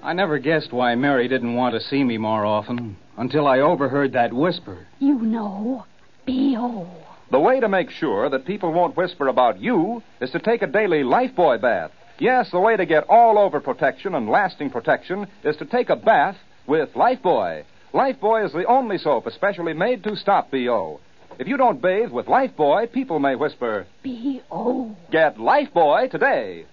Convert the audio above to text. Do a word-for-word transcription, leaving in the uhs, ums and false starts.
I never guessed why Mary didn't want to see me more often until I overheard that whisper. You know, B O The way to make sure that people won't whisper about you is to take a daily Lifebuoy bath. Yes, the way to get all-over protection and lasting protection is to take a bath with Lifebuoy. Lifebuoy is the only soap especially made to stop B O. If you don't bathe with Lifebuoy, people may whisper, B O Get Lifebuoy today.